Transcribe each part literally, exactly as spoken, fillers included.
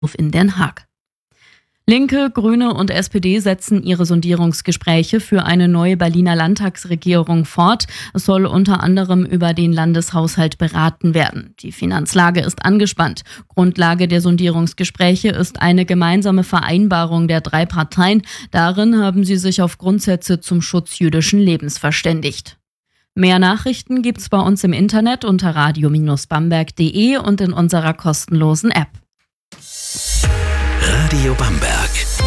in Den Haag. Linke, Grüne und S P D setzen ihre Sondierungsgespräche für eine neue Berliner Landtagsregierung fort. Es soll unter anderem über den Landeshaushalt beraten werden. Die Finanzlage ist angespannt. Grundlage der Sondierungsgespräche ist eine gemeinsame Vereinbarung der drei Parteien. Darin haben sie sich auf Grundsätze zum Schutz jüdischen Lebens verständigt. Mehr Nachrichten gibt's bei uns im Internet unter radio Bindestrich bamberg punkt de und in unserer kostenlosen App. Radio Bamberg.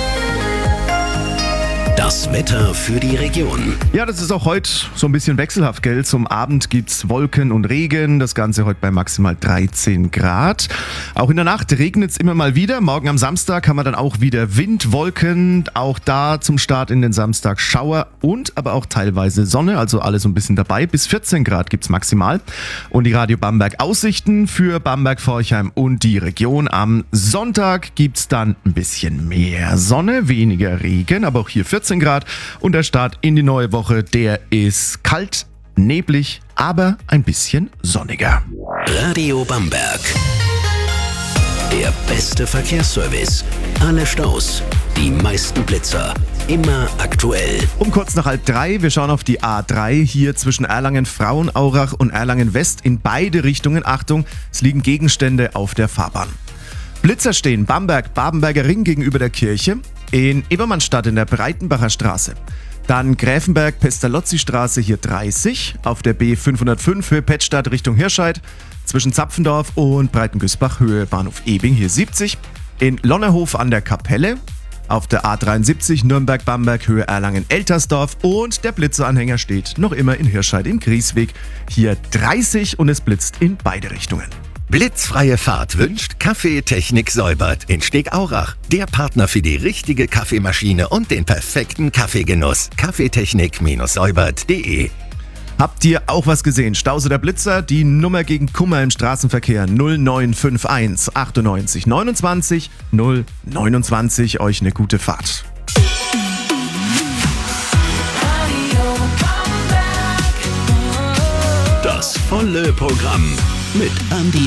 Das Wetter für die Region. Ja, das ist auch heute so ein bisschen wechselhaft, gell? Zum Abend gibt's Wolken und Regen. Das Ganze heute bei maximal dreizehn Grad. Auch in der Nacht regnet's immer mal wieder. Morgen am Samstag haben wir dann auch wieder Wind, Wolken. Auch da zum Start in den Samstag Schauer und aber auch teilweise Sonne. Also alles so ein bisschen dabei. Bis vierzehn Grad gibt's maximal. Und die Radio Bamberg Aussichten für Bamberg, Forchheim und die Region. Am Sonntag gibt's dann ein bisschen mehr Sonne, weniger Regen, aber auch hier vierzehn Grad und der Start in die neue Woche, der ist kalt, neblig, aber ein bisschen sonniger. Radio Bamberg. Der beste Verkehrsservice. Alle Staus, die meisten Blitzer, immer aktuell. Um kurz nach halb drei, wir schauen auf die A drei hier zwischen Erlangen-Frauenaurach und Erlangen-West in beide Richtungen. Achtung, es liegen Gegenstände auf der Fahrbahn. Blitzer stehen Bamberg, Babenberger Ring gegenüber der Kirche. In Ebermannstadt in der Breitenbacher Straße. Dann Gräfenberg, Pestalozzi-Straße hier dreißig. Auf der B fünfhundertfünf Höhe Pettstadt Richtung Hirscheid. Zwischen Zapfendorf und Breitengüßbach Höhe Bahnhof Ebing hier siebzig. In Lonnerhof an der Kapelle. Auf der A dreiundsiebzig Nürnberg-Bamberg Höhe Erlangen-Eltersdorf. Und der Blitzeranhänger steht noch immer in Hirscheid im Griesweg. Hier dreißig und es blitzt in beide Richtungen. Blitzfreie Fahrt wünscht Kaffee Technik Säubert in Stegaurach. Der Partner für die richtige Kaffeemaschine und den perfekten Kaffeegenuss. kaffeetechnik Säubert punkt de. Habt ihr auch was gesehen? Staus oder Blitzer? Die Nummer gegen Kummer im Straßenverkehr null neun fünf eins achtundneunzig neunundzwanzig null neunundzwanzig. Euch eine gute Fahrt. Das volle Programm mit Andi